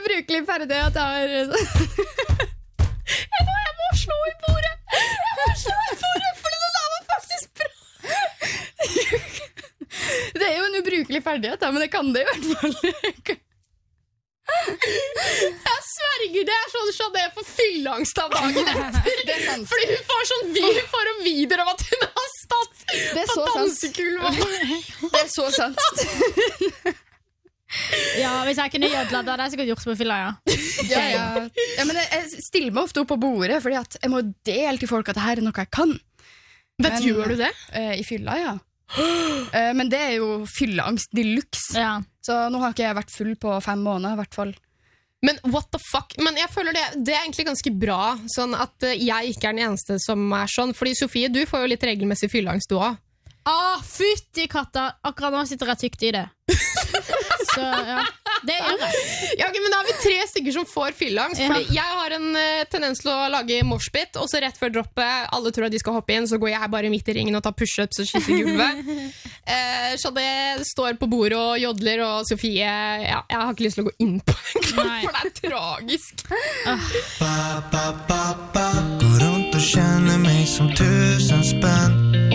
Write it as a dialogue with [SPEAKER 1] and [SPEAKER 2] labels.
[SPEAKER 1] ubrukelig ferdighet jeg må slå i bordet for den der var faktisk bra. Det jo en ubrukelig ferdighet men det kan det I hvert fall. Jeg sverger det sånn Shadé på fylleangst av dagen etter. Fordi hun får sånn får om videre av at hun har stått på dansekulvet. Det så sant.
[SPEAKER 2] Ja, hvis jeg kunne jodla det, hadde jeg sikkert gjort på fylla,
[SPEAKER 1] ja, men jeg stiller meg ofte opp på bordet, fordi at jeg må dele til folk at det her noe jeg kan.
[SPEAKER 3] Gjør du det?
[SPEAKER 1] I fylla, ja. Men det jo fylleangst deluxe.
[SPEAKER 2] Ja.
[SPEAKER 1] Så nå har ikke jeg vært full på 5 måneder, I hvert fall.
[SPEAKER 3] Men what the fuck? Men jeg føler det egentlig ganske bra, sånn at jeg ikke den eneste som sånn. Fordi Sofie, du får jo litt regelmessig fylleangst du også.
[SPEAKER 2] Fytti katta, akkurat nå sitter jeg tykt I det. Så ja, det gjør jeg.
[SPEAKER 3] Ja, okay, men da har vi 3 stykker som får fylleangst. Fordi jeg har en tendens til å lage moshpit, og så rett før droppet, alle tror at de skal hoppe inn, så går jeg bare midt I ringen og tar push-ups og kysser gulvet. Så det står på bordet og jodler, og Sofie, jeg har ikke lyst til å gå inn på den kampen, for det tragisk.
[SPEAKER 4] Går rundt og kjenner meg som 1000 spenn.